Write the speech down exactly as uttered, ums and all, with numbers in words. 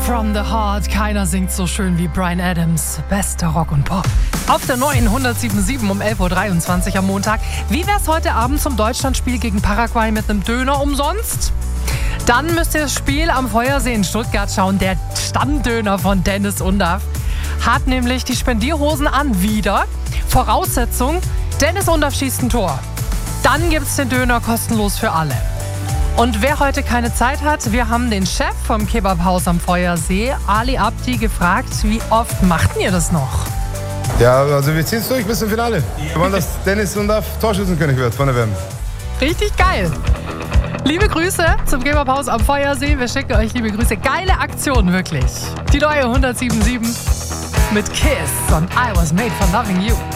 From the Heart. Keiner singt so schön wie Bryan Adams. Bester Rock und Pop. Auf der neuen hundertsieben Komma sieben um elf Uhr dreiundzwanzig am Montag. Wie wär's heute Abend zum Deutschlandspiel gegen Paraguay mit einem Döner umsonst? Dann müsst ihr das Spiel am Feuersee in Stuttgart schauen. Der Stammdöner von Dennis Undaff hat nämlich die Spendierhosen an wieder. Voraussetzung, Dennis Undaff schießt ein Tor. Dann gibt's den Döner kostenlos für alle. Und wer heute keine Zeit hat, wir haben den Chef vom Kebabhaus am Feuersee, Ali Abdi, gefragt, wie oft macht ihr das noch? Ja, also wir ziehen es durch bis zum Finale. Wir wollen, dass Dennis Undaff Torschützenkönig wird von der W M. Richtig geil. Liebe Grüße zum Kebabhaus am Feuersee. Wir schicken euch liebe Grüße. Geile Aktion, wirklich. Die neue hundertsieben Komma sieben mit Kiss und I Was Made for Loving You.